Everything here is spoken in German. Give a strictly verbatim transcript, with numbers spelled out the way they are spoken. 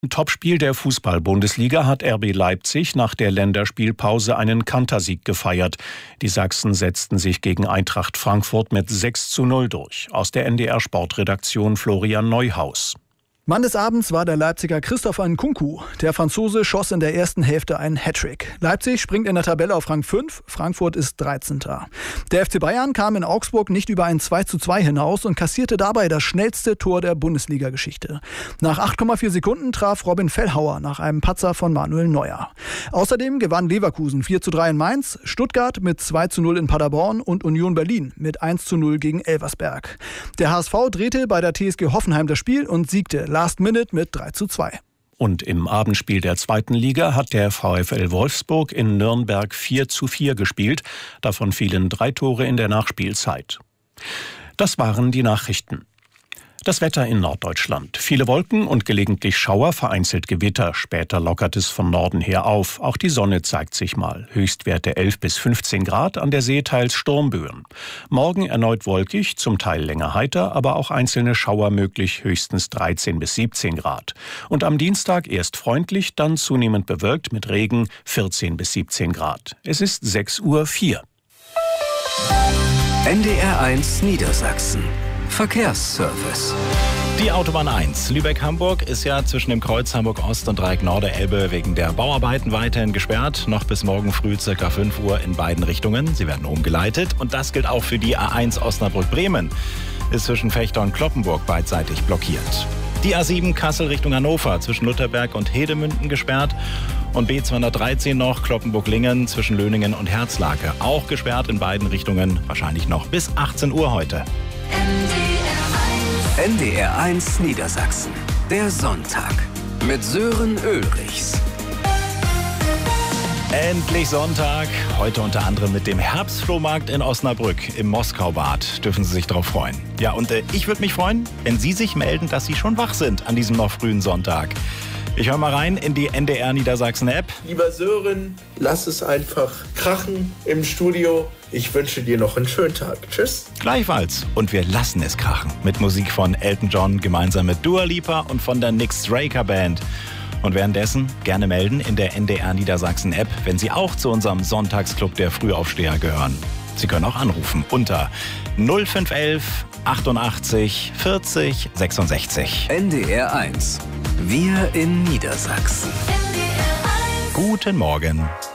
Im Topspiel der Fußball-Bundesliga hat R B Leipzig nach der Länderspielpause einen Kantersieg gefeiert. Die Sachsen setzten sich gegen Eintracht Frankfurt mit sechs zu null durch. Aus der N D R-Sportredaktion Florian Neuhaus. Mann des Abends war der Leipziger Christoph Nkunku. Der Franzose schoss in der ersten Hälfte einen Hattrick. Leipzig springt in der Tabelle auf Rang fünf, Frankfurt ist dreizehnter Der F C Bayern kam in Augsburg nicht über ein zwei zu zwei hinaus und kassierte dabei das schnellste Tor der Bundesliga-Geschichte. Nach acht Komma vier Sekunden traf Robin Fellhauer nach einem Patzer von Manuel Neuer. Außerdem gewann Leverkusen vier zu drei in Mainz, Stuttgart mit zwei zu null in Paderborn und Union Berlin mit eins zu null gegen Elversberg. Der H S V drehte bei der T S G Hoffenheim das Spiel und siegte Last Minute mit drei zu zwei. Und im Abendspiel der zweiten Liga hat der VfL Wolfsburg in Nürnberg vier zu vier gespielt. Davon fielen drei Tore in der Nachspielzeit. Das waren die Nachrichten. Das Wetter in Norddeutschland. Viele Wolken und gelegentlich Schauer, vereinzelt Gewitter. Später lockert es von Norden her auf. Auch die Sonne zeigt sich mal. Höchstwerte elf bis fünfzehn Grad, an der See teils Sturmböen. Morgen erneut wolkig, zum Teil länger heiter, aber auch einzelne Schauer möglich, höchstens dreizehn bis siebzehn Grad. Und am Dienstag erst freundlich, dann zunehmend bewölkt mit Regen, vierzehn bis siebzehn Grad. Es ist sechs Uhr vier. N D R eins Niedersachsen. Verkehrsservice. Die Autobahn eins Lübeck-Hamburg ist ja zwischen dem Kreuz Hamburg-Ost und Dreieck Nord-Elbe wegen der Bauarbeiten weiterhin gesperrt. Noch bis morgen früh ca. fünf Uhr in beiden Richtungen. Sie werden umgeleitet. Und das gilt auch für die A eins Osnabrück-Bremen. Ist zwischen Fechter und Cloppenburg beidseitig blockiert. Die A sieben Kassel Richtung Hannover zwischen Lutherberg und Hedemünden gesperrt. Und B zweihundertdreizehn noch Cloppenburg-Lingen zwischen Löningen und Herzlake. Auch gesperrt in beiden Richtungen. Wahrscheinlich noch bis achtzehn Uhr heute. N D R eins Niedersachsen. Der Sonntag mit Sören Ulrichs. Endlich Sonntag. Heute unter anderem mit dem Herbstflohmarkt in Osnabrück im Moskaubad. Dürfen Sie sich darauf freuen. Ja, und äh, ich würde mich freuen, wenn Sie sich melden, dass Sie schon wach sind an diesem noch frühen Sonntag. Ich höre mal rein in die N D R Niedersachsen App. Lieber Sören, lass es einfach krachen im Studio. Ich wünsche dir noch einen schönen Tag. Tschüss. Gleichfalls. Und wir lassen es krachen. Mit Musik von Elton John gemeinsam mit Dua Lipa und von der Nick Straker Band. Und währenddessen gerne melden in der N D R Niedersachsen App, wenn Sie auch zu unserem Sonntagsclub der Frühaufsteher gehören. Sie können auch anrufen unter null fünf elf achtundachtzig vierzig sechsundsechzig. N D R eins. Wir in Niedersachsen. Guten Morgen.